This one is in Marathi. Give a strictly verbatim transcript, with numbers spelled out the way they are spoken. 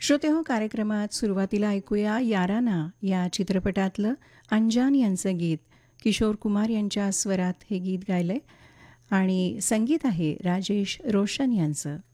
श्रोतेहो, कार्यक्रमात सुरुवातीला ऐकूया याराना या चित्रपटातलं अंजान यांचं गीत. किशोर कुमार यांच्या स्वरात हे गीत गायलंय आणि संगीत आहे राजेश रोशन यांचं.